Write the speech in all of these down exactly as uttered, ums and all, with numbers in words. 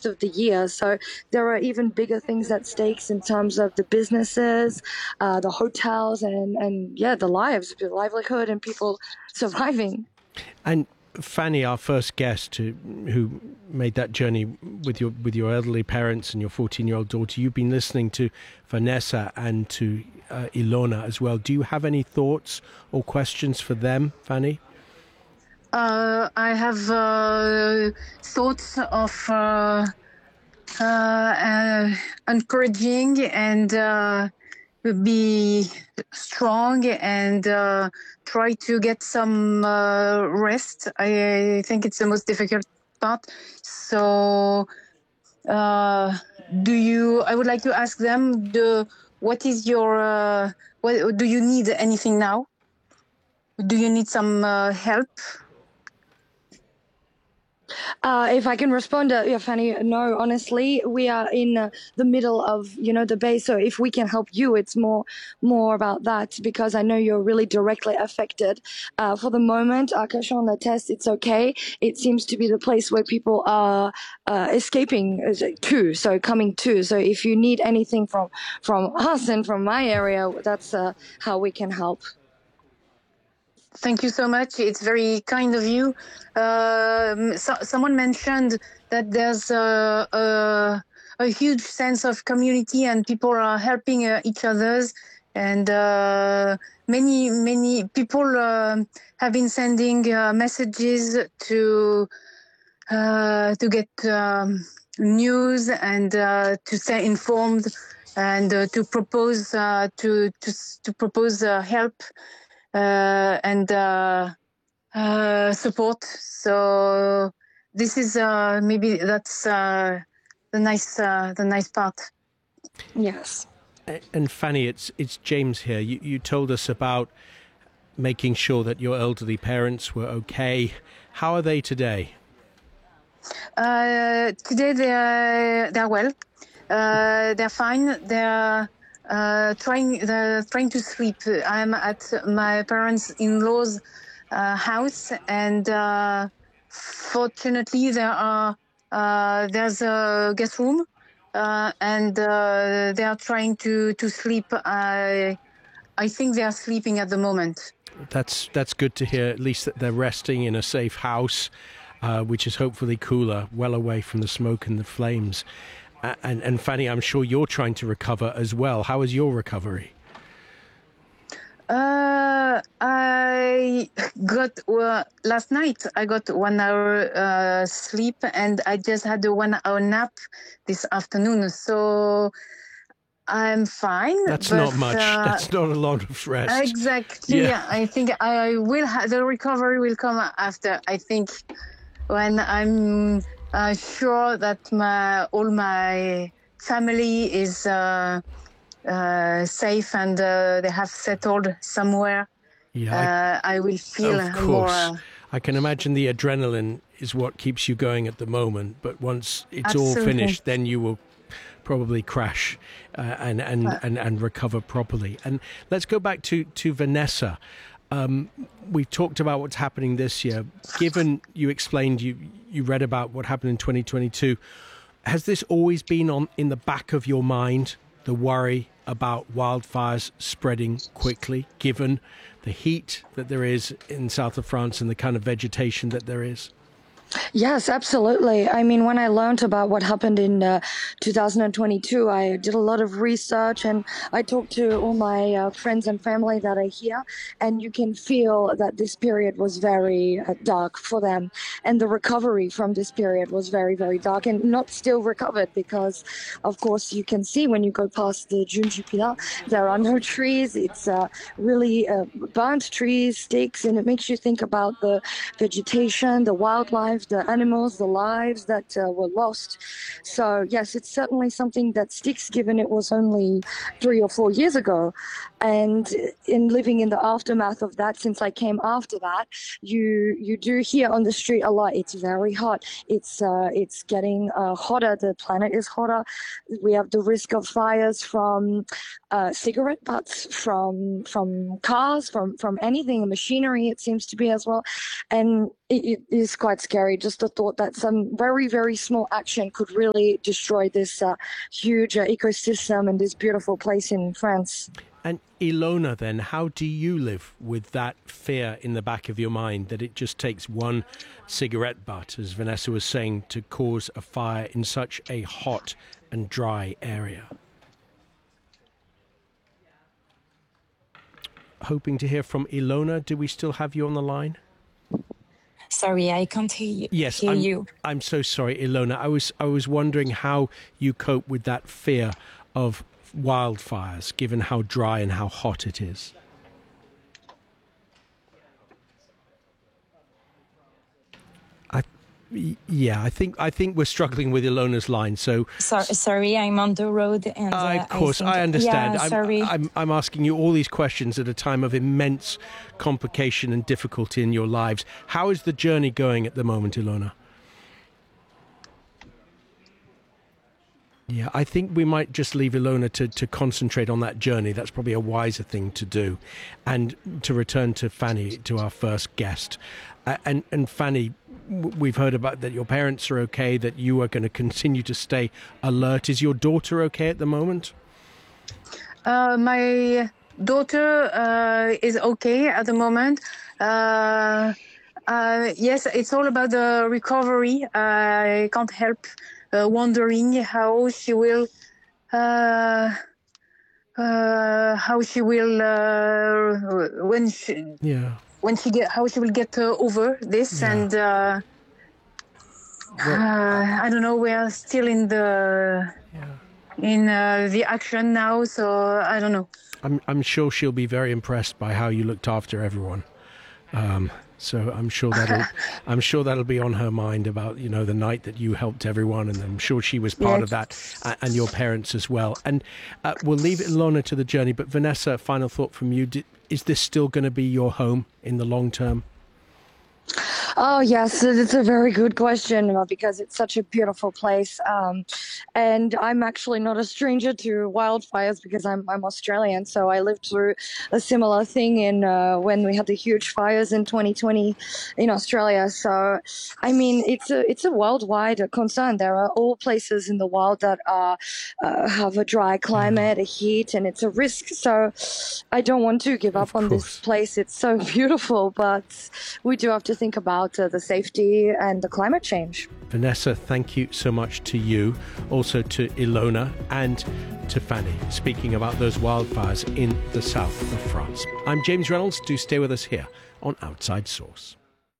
rest of the year. So there are even bigger things at stakes in terms of the businesses, uh, the hotels, and, and yeah, the lives, the livelihood, and people surviving. And Fanny, our first guest, who, who made that journey with your with your elderly parents and your fourteen-year-old daughter, you've been listening to Vanessa and to uh, Ilona as well. Do you have any thoughts or questions for them, Fanny? Uh, I have uh, thoughts of uh, uh, uh, encouraging and uh, be strong and uh, try to get some uh, rest. I think it's the most difficult part. So, uh, do you? I would like to ask them: the what is your? Uh, what do you need? Anything now? Do you need some uh, help? Uh, if I can respond, uh, yeah, Fanny, no, honestly, we are in uh, the middle of, you know, the base. So if we can help you, it's more, more about that, because I know you're really directly affected. Uh, for the moment, Arcachon, the test, it's okay. It seems to be the place where people are uh, escaping to, so coming to. So if you need anything from, from us and from my area, that's uh, how we can help. Thank you so much. It's very kind of you. Uh, so, someone mentioned that there's a, a, a huge sense of community and people are helping uh, each others. And uh, many, many people uh, have been sending uh, messages to uh, to get um, news and uh, to stay informed and uh, to propose uh, to to to propose uh, help. Uh, and uh, uh, support. So this is uh, maybe that's uh, the nice uh, the nice part. Yes. And Fanny, it's it's James here. You you told us about making sure that your elderly parents were okay. How are they today? Uh, today they are they are well. Uh, they're fine. They're uh, trying they're trying to sleep. I'm at my parents-in-law's uh, house, and uh, fortunately there are uh, there's a guest room, uh, and uh, they are trying to to sleep. I I think they are sleeping at the moment. That's that's good to hear. At least that they're resting in a safe house, uh, which is hopefully cooler, well away from the smoke and the flames. Uh, and and Fanny, I'm sure you're trying to recover as well. How is your recovery? Uh, I got uh, last night. I got one hour uh, sleep, and I just had a one hour nap this afternoon. So I'm fine. That's but, not much. Uh, That's not a lot of rest. Exactly. Yeah. I think I will. Ha- the recovery will come after. I think when I'm uh, sure that my all my family is. Uh, Uh, safe and uh, they have settled somewhere. Yeah, uh, I, I will feel of course. more. Uh, I can imagine the adrenaline is what keeps you going at the moment. But once it's Absolutely. all finished, then you will probably crash uh, and, and, uh, and and recover properly. And let's go back to to Vanessa. Um, we've talked about what's happening this year. Given you explained, you you read about what happened in twenty twenty-two. Has this always been on in the back of your mind? The worry about wildfires spreading quickly, given the heat that there is in south of France and the kind of vegetation that there is? Yes, absolutely. I mean, when I learned about what happened in uh, two thousand twenty-two, I did a lot of research and I talked to all my uh, friends and family that are here, and you can feel that this period was very uh, dark for them. And the recovery from this period was very, very dark and not still recovered because, of course, you can see when you go past the June Jupiler, there are no trees. It's uh, really uh, burnt trees, sticks, and it makes you think about the vegetation, the wildlife, the animals, the lives that uh, were lost. So yes, it's certainly something that sticks, given it was only three or four years ago. And in living in the aftermath of that, since I came after that, you you do hear on the street a lot. It's very hot. It's uh, it's getting uh, hotter. The planet is hotter. We have the risk of fires from uh, cigarette butts, from from cars, from from anything, machinery. It seems to be as well, and it, it is quite scary. Just the thought that some very, very small action could really destroy this uh, huge uh, ecosystem and this beautiful place in France. And Ilona, then, how do you live with that fear in the back of your mind that it just takes one cigarette butt, as Vanessa was saying, to cause a fire in such a hot and dry area? Hoping to hear from Ilona. Do we still have you on the line? Sorry, I can't hear you. Yes, hear I'm, you. I'm so sorry, Ilona. I was I was wondering how you cope with that fear of wildfires, given how dry and how hot it is. I, yeah, I think I think we're struggling with Ilona's line. So, so sorry, I'm on the road, and uh, uh, of course I, think, I understand. Yeah, I'm, sorry. I'm I'm asking you all these questions at a time of immense complication and difficulty in your lives. How is the journey going at the moment, Ilona? Yeah, I think we might just leave Ilona to, to concentrate on that journey. That's probably a wiser thing to do. And to return to Fanny, to our first guest. Uh, and, and Fanny, we've heard about that your parents are okay, that you are going to continue to stay alert. Is your daughter okay at the moment? Uh, my daughter uh, is okay at the moment. Uh, uh, yes, it's all about the recovery. I can't help uh, wondering how she will, uh, uh, how she will uh, when she, yeah, when she get, how she will get uh, over this, yeah. and uh, well, uh, I don't know. We are still in the. Yeah. in uh, the action now, so I don't know. I'm I'm sure she'll be very impressed by how you looked after everyone. Um, so I'm sure that'll I'm sure that'll be on her mind about, you know, the night that you helped everyone, and I'm sure she was part yes. of that, uh, and your parents as well. And uh, we'll leave Ilona to the journey. But Vanessa, final thought from you: Did, is this still going to be your home in the long term? Oh, yes, it's a very good question because it's such a beautiful place. Um, and I'm actually not a stranger to wildfires because I'm I'm Australian. So I lived through a similar thing in uh, when we had the huge fires in twenty twenty in Australia. So, I mean, it's a it's a worldwide concern. There are all places in the world that are uh, have a dry climate, a heat, and it's a risk. So I don't want to give up on this place. It's so beautiful, but we do have to think about uh, the safety and the climate change. Vanessa, thank you so much to you, also to Ilona and to Fanny, speaking about those wildfires in the south of France. I'm James Reynolds. Do stay with us here on Outside Source.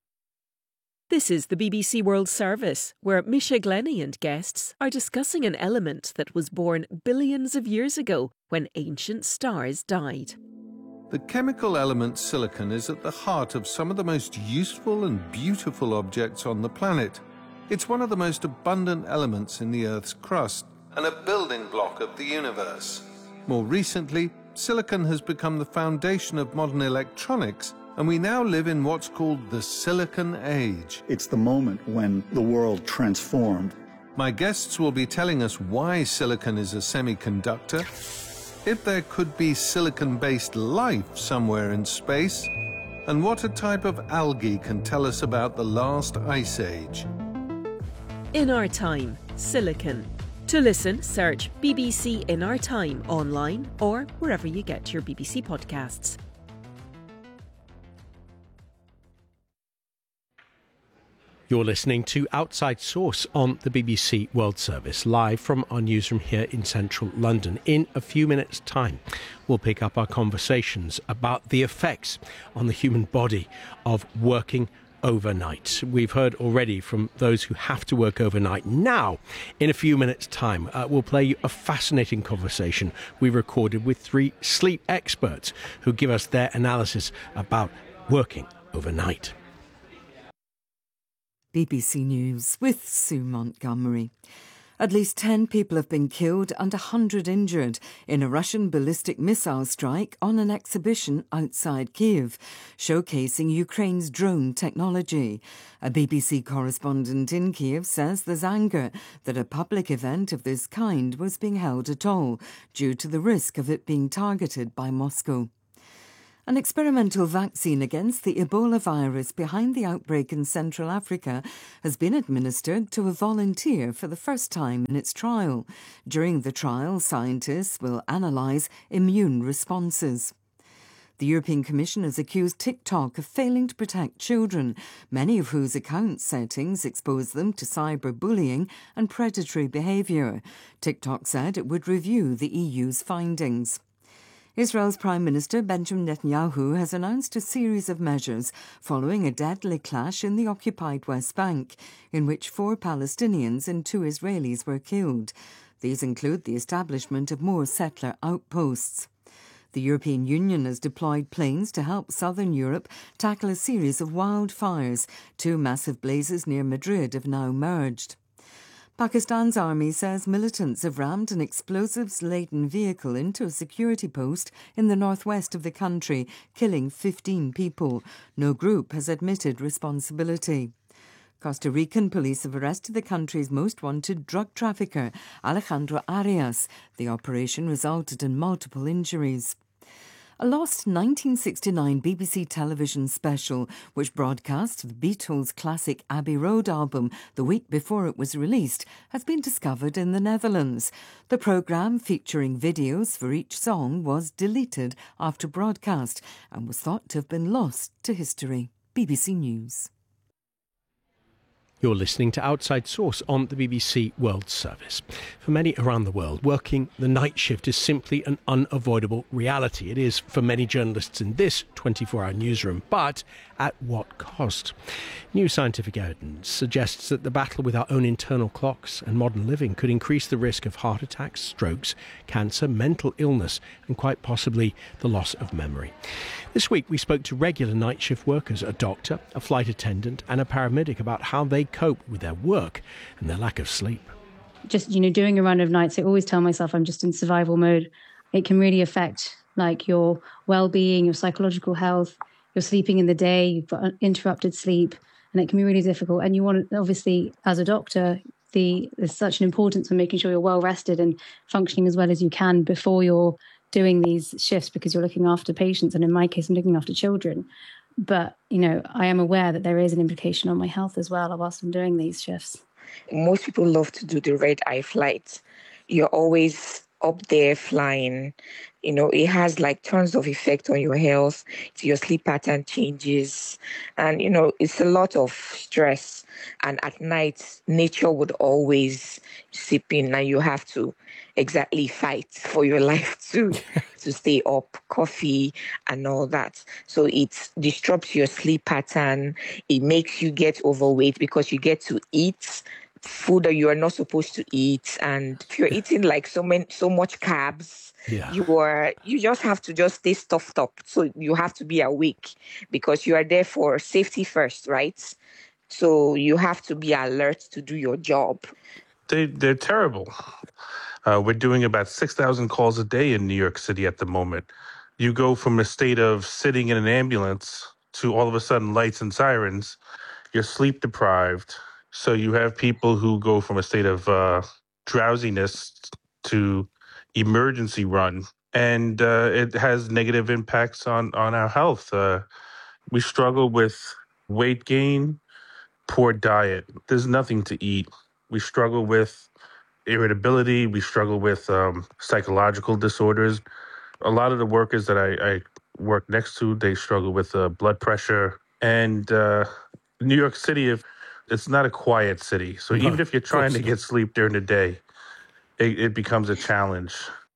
This is the B B C World Service, where Misha Glenny and guests are discussing an element that was born billions of years ago when ancient stars died. The chemical element silicon is at the heart of some of the most useful and beautiful objects on the planet. It's one of the most abundant elements in the Earth's crust and a building block of the universe. More recently, silicon has become the foundation of modern electronics, and we now live in what's called the Silicon Age. It's the moment when the world transformed. My guests will be telling us why silicon is a semiconductor, if there could be silicon-based life somewhere in space, and what a type of algae can tell us about the last ice age. In Our Time, Silicon. To listen, search B B C In Our Time online or wherever you get your B B C podcasts. You're listening to Outside Source on the B B C World Service, live from our newsroom here in central London. In a few minutes' time, we'll pick up our conversations about the effects on the human body of working overnight. We've heard already from those who have to work overnight. Now, in a few minutes' time, uh, we'll play you a fascinating conversation we recorded with three sleep experts who give us their analysis about working overnight. B B C News with Sue Montgomery. At least ten people have been killed and one hundred injured in a Russian ballistic missile strike on an exhibition outside Kyiv, showcasing Ukraine's drone technology. A B B C correspondent in Kyiv says there's anger that a public event of this kind was being held at all, due to the risk of it being targeted by Moscow. An experimental vaccine against the Ebola virus behind the outbreak in Central Africa has been administered to a volunteer for the first time in its trial. During the trial, scientists will analyse immune responses. The European Commission has accused TikTok of failing to protect children, many of whose account settings expose them to cyberbullying and predatory behaviour. TikTok said it would review the E U's findings. Israel's Prime Minister Benjamin Netanyahu has announced a series of measures following a deadly clash in the occupied West Bank, in which four Palestinians and two Israelis were killed. These include the establishment of more settler outposts. The European Union has deployed planes to help southern Europe tackle a series of wildfires. Two massive blazes near Madrid have now merged. Pakistan's army says militants have rammed an explosives-laden vehicle into a security post in the northwest of the country, killing fifteen people. No group has admitted responsibility. Costa Rican police have arrested the country's most wanted drug trafficker, Alejandro Arias. The operation resulted in multiple injuries. A lost nineteen sixty-nine B B C television special, which broadcast the Beatles' classic Abbey Road album the week before it was released, has been discovered in the Netherlands. The programme, featuring videos for each song, was deleted after broadcast and was thought to have been lost to history. B B C News. You're listening to Outside Source on the B B C World Service. For many around the world, working the night shift is simply an unavoidable reality. It is for many journalists in this twenty-four hour newsroom, but at what cost? New scientific evidence suggests that the battle with our own internal clocks and modern living could increase the risk of heart attacks, strokes, cancer, mental illness, and quite possibly the loss of memory. This week we spoke to regular night shift workers, a doctor, a flight attendant and a paramedic about how they cope with their work and their lack of sleep. Just, you know, doing a run of nights, I always tell myself I'm just in survival mode. It can really affect like your well-being, your psychological health. You're sleeping in the day, you've got interrupted sleep, and it can be really difficult. And you want to, obviously, as a doctor, the there's such an importance on making sure you're well rested and functioning as well as you can before you're doing these shifts, because you're looking after patients. And in my case, I'm looking after children. But, you know, I am aware that there is an implication on my health as well whilst I'm doing these shifts. Most people love to do the red eye flight. You're always up there flying. You know, it has like tons of effect on your health. Your sleep pattern changes. And, you know, it's a lot of stress. And at night, nature would always seep in and you have to exactly fight for your life to, to stay up, coffee and all that. So it disrupts your sleep pattern. It makes you get overweight because you get to eat food that you are not supposed to eat. And if you're eating like so many, so much carbs, yeah. you are, you just have to just stay stuffed up. So you have to be awake because you are there for safety first, right? So you have to be alert to do your job. They, they're terrible. Uh, we're doing about six thousand calls a day in New York City at the moment. You go from a state of sitting in an ambulance to all of a sudden lights and sirens. You're sleep deprived. So you have people who go from a state of uh, drowsiness to emergency run. And uh, it has negative impacts on, on our health. Uh, we struggle with weight gain, poor diet. There's nothing to eat. We struggle with irritability. We struggle with um, psychological disorders. A lot of the workers that I, I work next to, they struggle with uh, blood pressure. And uh, New York City, if it's not a quiet city. So no, even if you're trying to get sleep during the day, it, it becomes a challenge.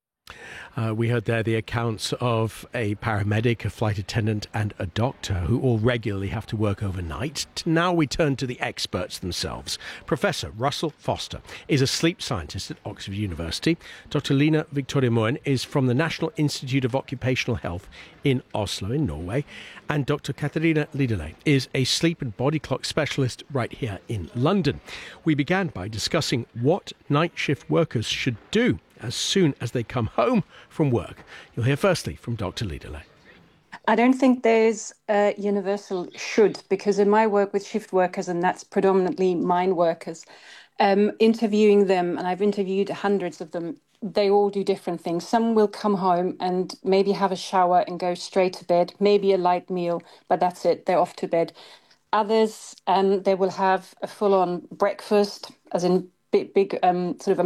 Uh, we heard there the accounts of a paramedic, a flight attendant and a doctor who all regularly have to work overnight. Now we turn to the experts themselves. Professor Russell Foster is a sleep scientist at Oxford University. Doctor Line Victoria Moen is from the National Institute of Occupational Health in Oslo in Norway. And Doctor Katarina Lidele is a sleep and body clock specialist right here in London. We began by discussing what night shift workers should do as soon as they come home from work. You'll hear firstly from Doctor Lidele. I don't think there's a universal should, because in my work with shift workers, and that's predominantly mine workers, um, interviewing them, and I've interviewed hundreds of them, they all do different things. Some will come home and maybe have a shower and go straight to bed, maybe a light meal, but that's it, they're off to bed. Others, um, they will have a full-on breakfast, as in big, big um, sort of